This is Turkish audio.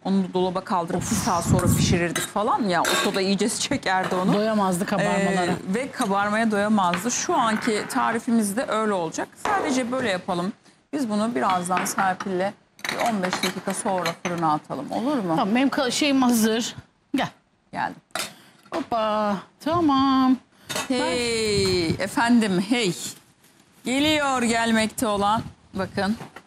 onu da dolaba kaldırıp bir saat sonra pişirirdik falan ya. O soda iyice çekerdi onu. Doyamazdı kabarmalara. Ve kabarmaya doyamazdı. Şu anki tarifimizde öyle olacak. Sadece böyle yapalım. Biz bunu birazdan Serpil'le 15 dakika sonra fırına atalım. Olur mu? Tamam, benim şeyim hazır. Gel. Geldim. Hoppa. Tamam. Hey efendim hey. Geliyor gelmekte olan bakın